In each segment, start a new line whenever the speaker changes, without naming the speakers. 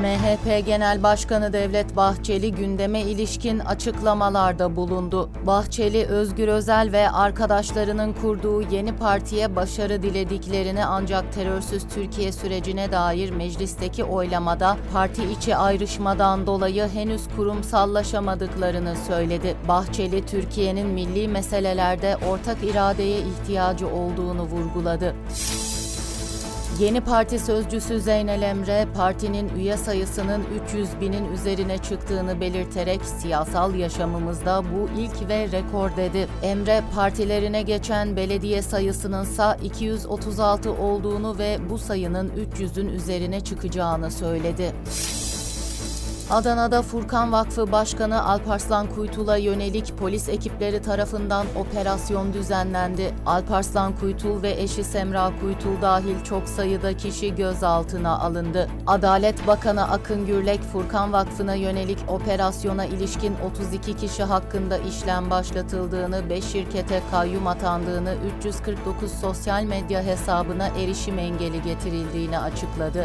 MHP Genel Başkanı Devlet Bahçeli gündeme ilişkin açıklamalarda bulundu. Bahçeli, Özgür Özel ve arkadaşlarının kurduğu yeni partiye başarı dilediklerini ancak terörsüz Türkiye sürecine dair meclisteki oylamada parti içi ayrışmadan dolayı henüz kurumsallaşamadıklarını söyledi. Bahçeli, Türkiye'nin milli meselelerde ortak iradeye ihtiyacı olduğunu vurguladı. Yeni parti sözcüsü Zeynel Emre, partinin üye sayısının 300 binin üzerine çıktığını belirterek siyasal yaşamımızda bu ilk ve rekor dedi. Emre, partilerine geçen belediye sayısınınsa 236 olduğunu ve bu sayının 300'ün üzerine çıkacağını söyledi. Adana'da Furkan Vakfı Başkanı Alparslan Kuytul'a yönelik polis ekipleri tarafından operasyon düzenlendi. Alparslan Kuytul ve eşi Semra Kuytul dahil çok sayıda kişi gözaltına alındı. Adalet Bakanı Akın Gürlek, Furkan Vakfı'na yönelik operasyona ilişkin 32 kişi hakkında işlem başlatıldığını, 5 şirkete kayyum atandığını, 349 sosyal medya hesabına erişim engeli getirildiğini açıkladı.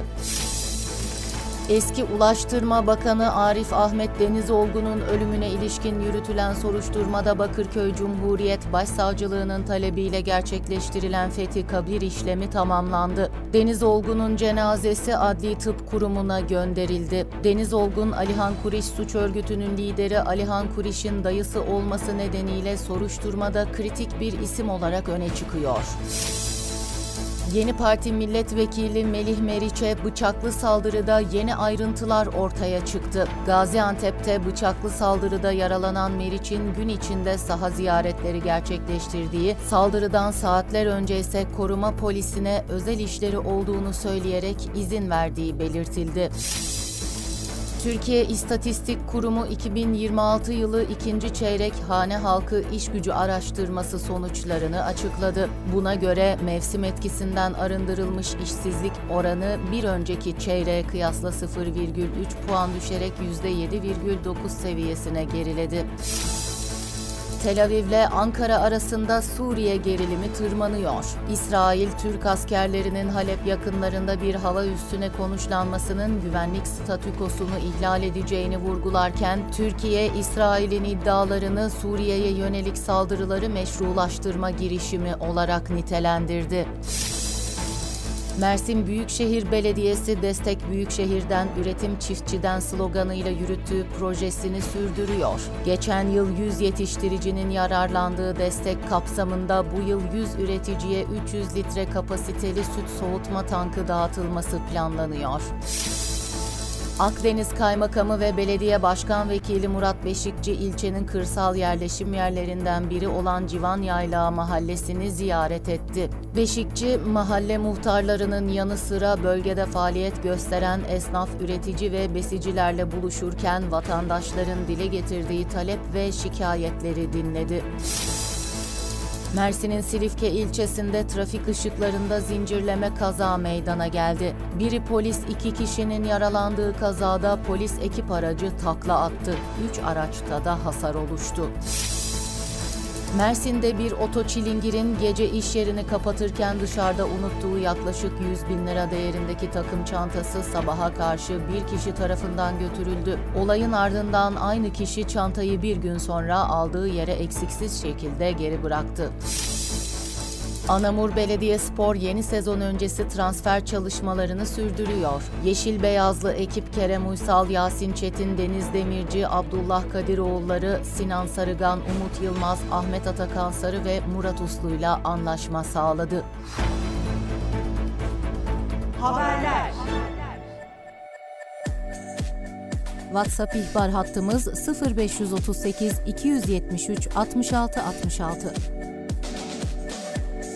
Eski Ulaştırma Bakanı Arif Ahmet Denizolgu'nun ölümüne ilişkin yürütülen soruşturmada Bakırköy Cumhuriyet Başsavcılığı'nın talebiyle gerçekleştirilen fethi kabir işlemi tamamlandı. Denizolgu'nun cenazesi Adli Tıp Kurumu'na gönderildi. Denizolgun, Alihan Kuriş suç örgütünün lideri Alihan Kuriş'in dayısı olması nedeniyle soruşturmada kritik bir isim olarak öne çıkıyor. Yeni Parti Milletvekili Melih Meriç'e bıçaklı saldırıda yeni ayrıntılar ortaya çıktı. Gaziantep'te bıçaklı saldırıda yaralanan Meriç'in gün içinde saha ziyaretleri gerçekleştirdiği, saldırıdan saatler önce ise koruma polisine özel işleri olduğunu söyleyerek izin verdiği belirtildi. Türkiye İstatistik Kurumu 2026 yılı ikinci çeyrek hane halkı iş gücü araştırması sonuçlarını açıkladı. Buna göre mevsim etkisinden arındırılmış işsizlik oranı bir önceki çeyreğe kıyasla 0,3 puan düşerek %7,9 seviyesine geriledi. Tel Aviv ile Ankara arasında Suriye gerilimi tırmanıyor. İsrail, Türk askerlerinin Halep yakınlarında bir hava üssüne konuşlanmasının güvenlik statükosunu ihlal edeceğini vurgularken, Türkiye, İsrail'in iddialarını Suriye'ye yönelik saldırıları meşrulaştırma girişimi olarak nitelendirdi. Mersin Büyükşehir Belediyesi Destek Büyükşehir'den Üretim Çiftçiden sloganıyla yürüttüğü projesini sürdürüyor. Geçen yıl 100 yetiştiricinin yararlandığı destek kapsamında bu yıl 100 üreticiye 300 litre kapasiteli süt soğutma tankı dağıtılması planlanıyor. Akdeniz Kaymakamı ve Belediye Başkan Vekili Murat Beşikçi, ilçenin kırsal yerleşim yerlerinden biri olan Civan Yaylağı mahallesini ziyaret etti. Beşikçi, mahalle muhtarlarının yanı sıra bölgede faaliyet gösteren esnaf, üretici ve besicilerle buluşurken vatandaşların dile getirdiği talep ve şikayetleri dinledi. Mersin'in Silifke ilçesinde trafik ışıklarında zincirleme kaza meydana geldi. Biri polis, 2 kişinin yaralandığı kazada polis ekip aracı takla attı. 3 araçta da hasar oluştu. Mersin'de bir otoçilingirin gece iş yerini kapatırken dışarıda unuttuğu yaklaşık 100 bin lira değerindeki takım çantası sabaha karşı bir kişi tarafından götürüldü. Olayın ardından aynı kişi çantayı bir gün sonra aldığı yere eksiksiz şekilde geri bıraktı. Anamur Belediyespor yeni sezon öncesi transfer çalışmalarını sürdürüyor. Yeşil Beyazlı ekip Kerem Uysal, Yasin Çetin, Deniz Demirci, Abdullah Kadiroğulları, Sinan Sarıgan, Umut Yılmaz, Ahmet Atakan Sarı ve Murat Uslu'yla anlaşma sağladı.
Haberler.
WhatsApp ihbar hattımız 0538 273 66 66.